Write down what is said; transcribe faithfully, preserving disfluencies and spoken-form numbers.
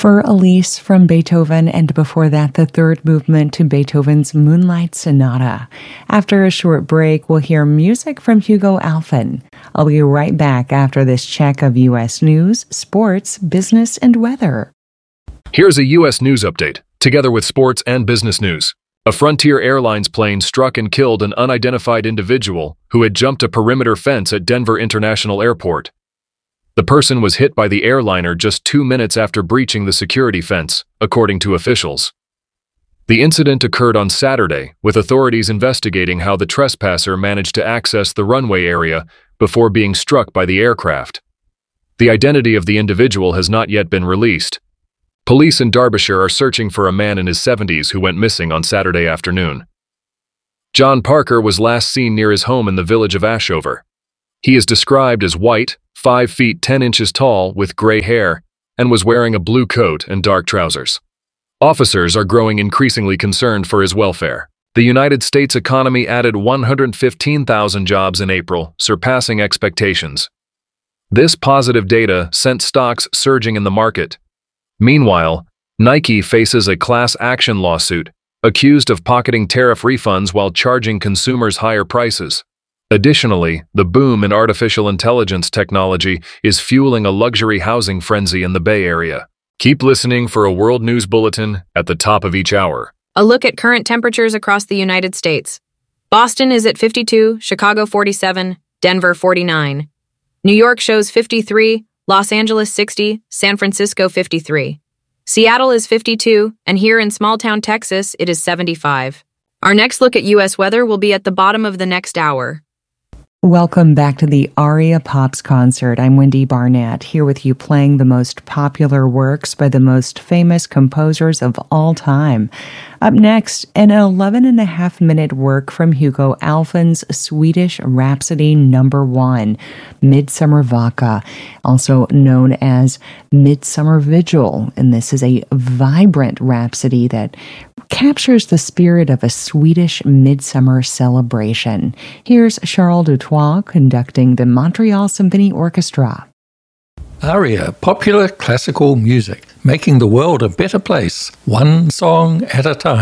For Elise from Beethoven, and before that, the third movement to Beethoven's Moonlight Sonata. After a short break, we'll hear music from Hugo Alfven. I'll be right back after this check of U S news, sports, business, and weather. Here's a U S news update, together with sports and business news. A Frontier Airlines plane struck and killed an unidentified individual who had jumped a perimeter fence at Denver International Airport. The person was hit by the airliner just two minutes after breaching the security fence, according to officials. The incident occurred on Saturday, with authorities investigating how the trespasser managed to access the runway area before being struck by the aircraft. The identity of the individual has not yet been released. Police in Derbyshire are searching for a man in his seventies who went missing on Saturday afternoon. John Parker was last seen near his home in the village of Ashover. He is described as white, five feet ten inches tall, with gray hair, and was wearing a blue coat and dark trousers. Officers are growing increasingly concerned for his welfare. The United States economy added one hundred fifteen thousand jobs in April, surpassing expectations. This positive data sent stocks surging in the market. Meanwhile, Nike faces a class action lawsuit, accused of pocketing tariff refunds while charging consumers higher prices. Additionally, the boom in artificial intelligence technology is fueling a luxury housing frenzy in the Bay Area. Keep listening for a world news bulletin at the top of each hour. A look at current temperatures across the United States. Boston is at fifty-two, Chicago forty-seven, Denver forty-nine. New York shows fifty-three, Los Angeles sixty, San Francisco fifty-three. Seattle is fifty-two, and here in small-town Texas, it is seventy-five. Our next look at U S weather will be at the bottom of the next hour. Welcome back to the Aria Pops concert. I'm Wendy Barnett, here with you playing the most popular works by the most famous composers of all time. Up next, an eleven and a half minute work from Hugo Alfven's Swedish Rhapsody Number One, Midsummer Vaka, also known as Midsummer Vigil. And this is a vibrant rhapsody that captures the spirit of a Swedish midsummer celebration. Here's Charles Dutoit conducting the Montreal Symphony Orchestra. Aria, popular classical music, making the world a better place, one song at a time.